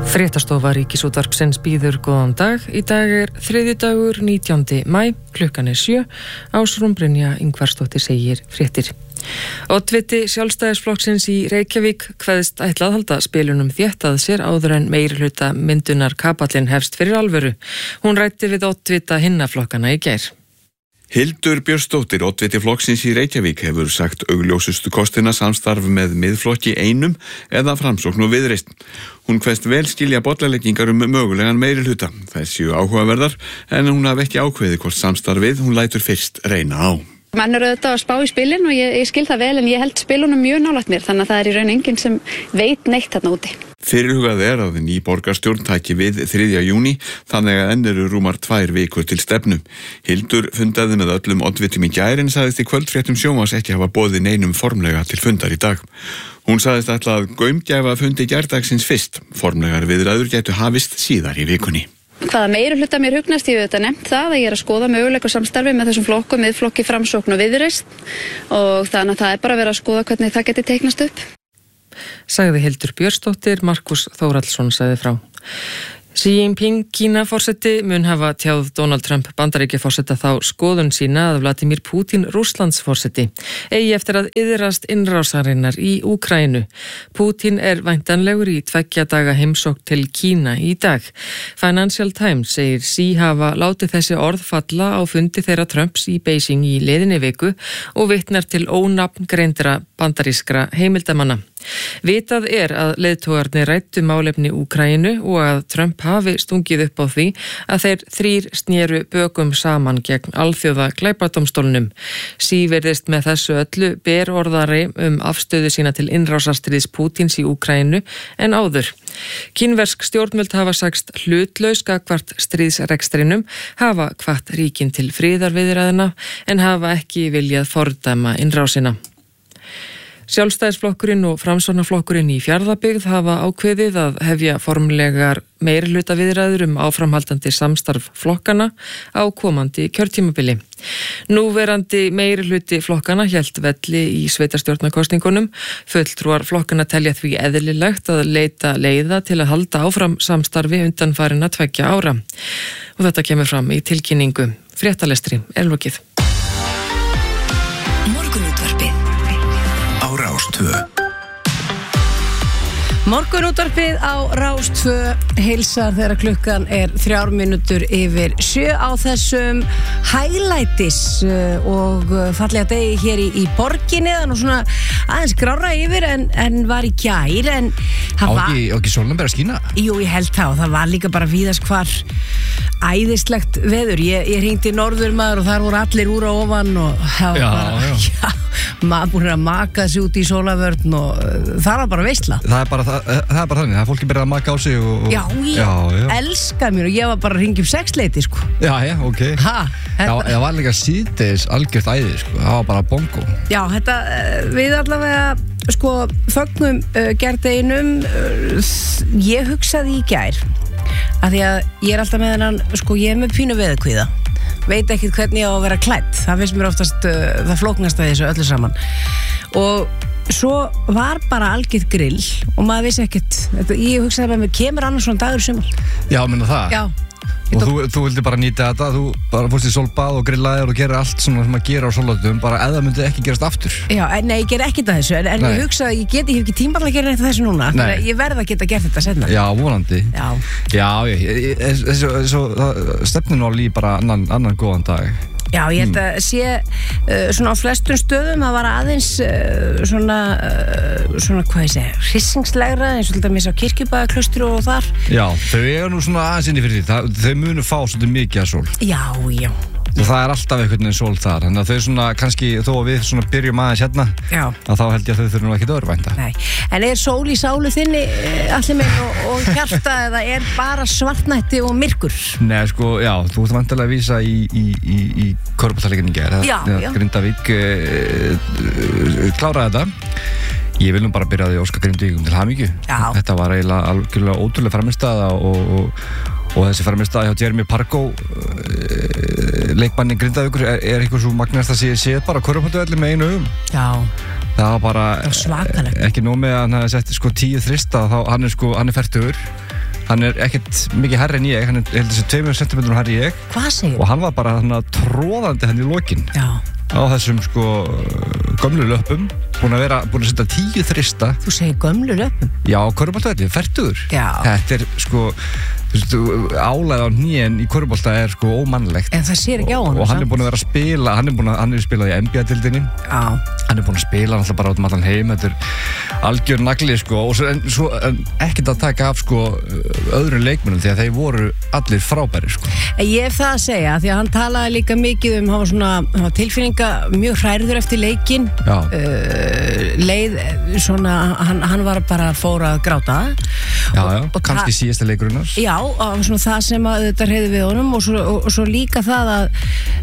Fréttastofa Ríkisútvarpsins býður góðan dag. Í dag er þriðjudagur 19. maí, klukkan er 7. Ásrún Brynja Ingvarsdóttir segir fréttir. Oddviti Sjálfstæðisflokksins í Reykjavík kveðst ætlað halda spilunum þétt að sér áður en meirihluta myndunar kapallinn hefst fyrir alvöru. Hún ræddi við oddvita hinna flokkana í gær. Hildur Björnsdóttir, oddviti flokksins í Reykjavík, hefur sagt augljósustu kostina samstarf með Miðflokki einum eða Framsókn og Viðreisn. Hún kveðst vel skilja bollaleggingar mögulegan meirihluta. Þær séu áhugaverðar en hún hafi ekki ákveðið hvort samstarfið hún lætur fyrst reyna á. Menn eru auðvitað að spá í spilin og ég skil það vel en ég held spilunum mjög nálægt mér þannig að það er í raun enginn sem veit neitt þarna úti. Fyrirhugað er að ný borgarstjórn taki við 3. júní þannig að enn eru rúmar 2 vikur til stefnu. Hildur fundaði með öllum oddvitum í gær en sagðist í kvöldfréttum sjónvarps ekki hafa boðið neinum formlega til fundar í dag. Hún sagðist ætla að gaumgæfa fundi gærdagsins fyrst. Formlegar viðræður gætu hafist síðar í vikunni. Hvaða meirihluta mér hugnast, ég hef þetta nefnt það að ég er að skoða möguleika samstarfi með þessum flokkum, Miðflokki, Framsókn og Viðreisn og þannig að það er bara að vera að skoða hvernig það geti teiknast upp. Sagði Hildur Björnsdóttir, Markus Þórhallsson sagði frá. Xi Jinping Kína-forseti mun hafa tjáð Donald Trump Bandaríkjaforseta þá skoðun sína að Vladimir Putin Rússlandsforseti eigi eftir að iðrast innrásarinnar í Úkraínu. Putin er væntanlegur í 2 daga heimsókn til Kína í dag. Financial Times segir Xi hafa látið þessi orð falla á fundi þeirra Trumps í Beijing í liðinni viku og vitnar til ónafngreindra bandarískra heimildamanna. Vitað er að leiðtogarnir ræddu málefni Úkraínu og að Trump hafi stungið upp á því að þeir 3 snéru bökum saman gegn alþjóða glæpadómstólnum. Xi virðist með þessu öllu berorðari afstöðu sína til innrásarstríðs Pútins í Úkraínu en áður. Kínversk stjórnvöld hafa sagst hlutlaus gagnvart stríðsrekstrinum, hafa hvatt ríkin til friðarviðræðna en hafa ekki viljað fordæma innrásina. Sjálfstæðisflokkurinn og Framsóknarflokkurinn í Fjarðabyggð hafa ákveðið að hefja formlegar meirihluta viðræður áframhaldandi samstarf flokkana á komandi kjörtímabili. Núverandi meirihluti flokkana hélt velli í sveitarstjórnarkosningunum. Fulltrúar flokkana telja því eðlilegt að leita leiða til að halda áfram samstarfi undanfarinna 2 ára. Og þetta kemur fram í tilkynningu. Fréttalestri er lokið. Morgunútvarpið á Rás 2 heilsar þegar klukkan er 3 mínútur yfir 7 á þessum hæglætis og fallega degi hér í borginni. Það nú svona aðeins grárra yfir en var í gær en ekki sólnum bara að skína? Jú, ég held það og það var líka bara víðast hvar æðislegt veður. Ég hringdi norður maður og þar voru allir úr á ofan og það var maður búin að maka sig út í sólavörn og það var bara veisla. Það er bara þannig, það er fólki byrjað að maka á sig og... Já, ég elska mér og ég var bara að ringja 6-leiti, sko. Já, ok. Það var líka síðdeis algjört æði, sko. Það var bara bongo. Já, þetta, við allavega, sko, fögnum gerðeinum, ég hugsaði í gær, að því að ég er alltaf með hennan, sko, ég er með pínu veðurkvíða. Veit ekkert hvernig ég á að vera klædd. Það finnst mér oftast það flóknast að þessu öllu saman. Og svo var bara algjört grill og maður vissi ekkert. Ég hugsaði með mér, kemur annars svona dagur í sumar? Já, menna það? Já. Og þú vildi bara nýta þetta, þú bara fórst í sólbað og grillaðir og gerir allt svona sem maður gerir á sólatum, bara eða myndi ekki gerast aftur. Já, nei, ég ger ekkert að þessu, en ég hugsa að ég hef ekki tíma að gera þetta þessu núna, þannig að ég verð að geta gert þetta senna. Já, vonandi. Já, stefnir nú alveg bara annan góðan dag. Já, ég held að sé svona á flestum stöðum að vara aðeins svona hvað ég segja, hryssingslegra eins og til dæmis á Kirkjubæðarklaustri og þar. Já, þau eru nú svona aðeins inni fyrir því, þau munu fá svolítið mikið að sól. Já. Og það er alltaf einhvern veginn sól þar, þannig að þau svona kannski þó að við svona byrjum aðeins hérna, að þá held ég að þau þurfum ekki örvænta. Nei, en er sól í sálu þinni allir minn og hjarta eða er bara svartnætti og myrkur? Nei, sko, já, þú ert vantilega að vísa í körfuboltaleikinn í gær. Já. Grindavík kláraði þetta. Ég vil nú bara byrja því óska Grindvíkum til hamingju. Já. Þetta var eiginlega algjörlega ótrúlega frammistaða og þessi frammistaða hjá Jeremy Pargo leikmanni Grindavíkur er eitthvað svo magnast að sé bara körfuboltavelli með einu augum. Já. Það var bara svakalegt. Ekki nóg með að hann hefði sett 10 þrista, þá hann er fertugur. hann ekkert mikið hærri en ég, hann heldur þessi 2 cm hærri en ég. Hvað segir? Og hann var bara tróðandi hann í lokin. Já. Á þessum gömlu löpum, búin að setja 10 þrista. Þú segir gömlu löpum? Já, körfuboltavelli, fertugur. Já. Þetta álæð á hnén í körfubolta ómannlegt. En það sér ekki á hann. Og hann búin að vera að spila, hann spilað í NBA-deildinni. Já. Hann búin að spila alltaf bara út allan heim, þetta algjör nagli, en ekkert að taka af öðrum leikmennum því að þeir voru allir frábæri, Ég hef það að segja, því að hann talaði líka mikið hann var tilfinninga mjög hrærður eftir leikinn. Leið hann var bara fór að gráta. Já, og kannski síðasta leikurinn hans. Já, og það sem að þetta reyði við honum og svo líka það að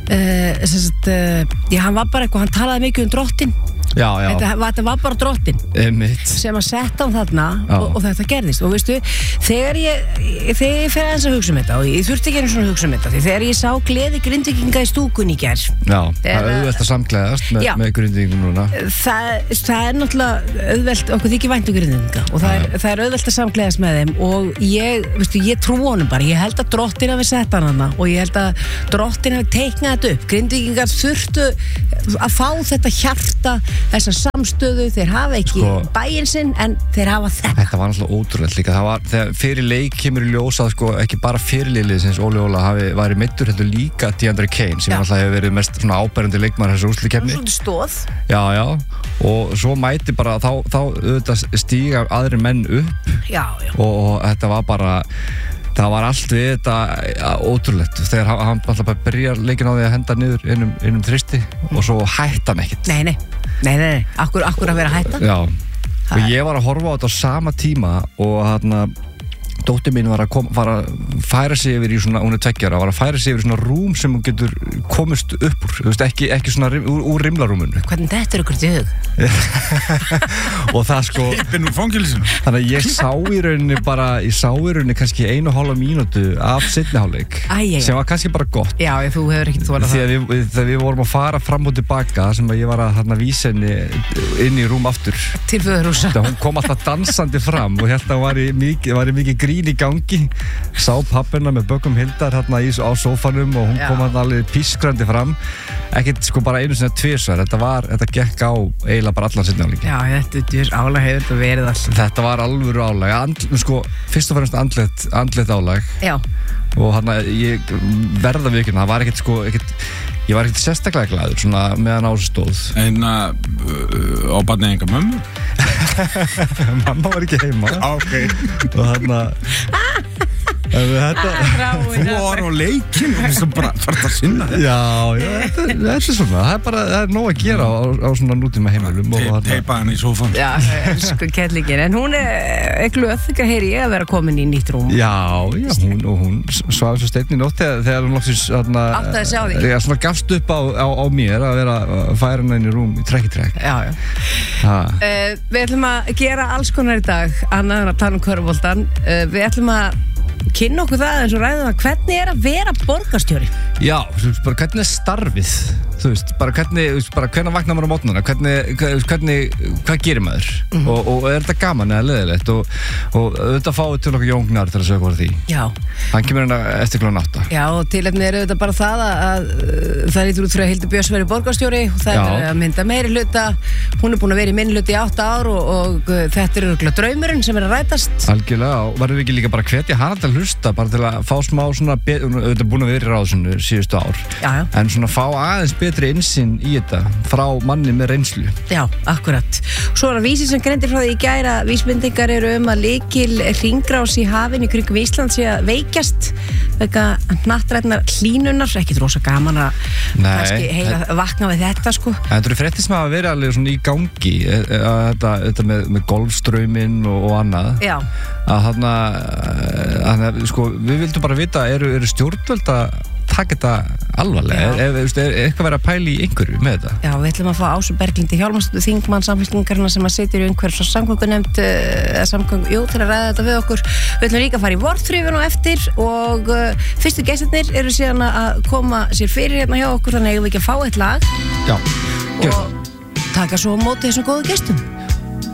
hann var bara eitthvað, hann talaði mikið drottin. Já. Þetta var bara drottin sem að setja hann þarna og þetta gerðist. Og veistu, þegar ég fer aðeins að hugsa þetta, og ég þurfti ekki einu svona að hugsa þetta, því þegar ég sá gleði Grindvíkinga í stúkun í gær. Já, það auðvelt að samgleðast með Grindvíkingum núna. Það náttúrulega auðvelt, okkur þykir vænt Grindvíkinga og það auðvelt að samgleðast með þeim og ég trú honum bara. Ég held að drottin hafi sett hann hana og ég held að drottin hafi teiknað þetta upp. Grindvíkingar þurftu að fá þetta hjarta, þessa samstöðu, þeir hafa ekki bæinn sinn en þeir hafa þetta var náttúrulega ótrúlegt líka, það var þegar fyrir leik kemur í ljós að ekki bara fyrirliðsins Óli Óla væri meiddur, heldur líka DeAndre Kane sem alltaf hefur verið mest áberandi leikmaður þessu úrslitakeppni. Stóð. Já, og svo mæti bara þá auðvitað stíga aðrir menn upp. Já. Og þetta var bara það var allt við þetta ótrúlegt þegar hann alltaf bara byrjar leikin á því að henda niður innum þristi og svo hætti hann ekkert. Nei, akkur að vera að hætta. Já, og ég var að horfa á þetta á sama tíma og dóttir mín var að færa sig yfir í hún 2 ára, var að færa sig yfir í svona rúm sem hún getur komist upp úr, þú veist, ekki svona úr rimlarúmunu. Hvernig þetta ykkur til hug? Og það Skippin úr fangelsinu. Þannig að ég sá í rauninni kannski 1,5 mínútu af seinni hálfleik, sem var kannski bara gott. Já, þú hefur ekkert þolað það. Þegar við vorum að fara fram og tilbaka, sem að ég var að vísa henni inn í rúm aftur. Til föðurhúsa. Hún kom alltaf dansandi fram og hérna var mikið grín í gangi, sá pappina með Böggum Hildar á sófanum og hún kom alveg pískrandi fram, ekkert bara einu sinni 2 svar, þetta gekk á eiginlega bara allan seinni hálfleik. Já, þetta álag hefur þetta verið alltaf. Þetta var alvöru álag, fyrst og fremst andlegt álag. Já. Og ég verða vikuna, það var ég var ekkert sérstaklega glaður meðan á þessu stóð. En á barnið enga mömmu? Mamma var ekki heima. Ok. Og þú var á leikinn og þú bara þarf að sinna þetta. Já, þetta er svona, það er nóg að gera á svona nútíma heimilum. Teipa hann í sófan. Já, kettlingin, en hún er glöð, þegar heyri ég að vera komin í nýtt rúm. Já, hún svaf svo steinn í nótt þegar hún loksins áttaði að sjá því. Já, svona gafst upp á mér að vera að færa henni inn í rúm í trekk í trekk. Já. Við ætlum að gera alls konar í dag, annað en að tala körfuboltann. Við ætlum að kynna okkur það eins og ræðum það, hvernig er að vera borgarstjóri? Já, bara hvernig er starfið, þú veist, bara hvernig vaknar maður á mótnana, hvað gerir maður? Og er þetta gaman eða leiðilegt? Og auðvitað fáið til okkur Jóngnar til að segja hvað því. Já. Hann kemur hérna eftir kl. 8. Já, og tilefnið er auðvitað bara það að það lítur út fyrir að Hildur Björns verið borgarstjóri og það er að mynda meiri hluta. Hún er búin að vera í minni hluti í 8 ár og þetta er örugglega draumurinn sem er að rætast. Algjörlega, og verður við ekki líka bara hvetja hana til að hlusta, bara til að fá smá svona, auðvitað búin að vera í ráðsunu síðustu ár. Já. En svona fá aðeins betri innsýn í þetta frá manni með reynslu. Já, akkurat. Svo er að Vísir sem greindir frá því í gær að vísbendingar eru að lykil hringrás í hafinu í kringum Ísland sé að veikjast vegna hnattrænnar hlýnunar, ekkert rosa gaman að kannski heila vakna við þetta En þetta eru fréttir sem hafa verið alveg svona í gangi þetta með golfstrauminn og annað. Já. Að þarna við vildum bara vita, eru stjórnvöld að taka þetta alvarlega, er eitthvað verið að pæla í einhverju með þetta? Já, við ætlum að fá Ásu Berglindi Hjálmarsdóttur, þingmann Samfylkingarinnar sem að situr í umhverfis- og samgöngunefnd til að ræða þetta við okkur. Við ætlum líka að fara í vorþrifun og eftir og fyrstu gestirnir eru síðan að koma sér fyrir hérna hjá okkur, þannig að við ekki að fá eitt lag og taka svo á móti þessum góðu gestum.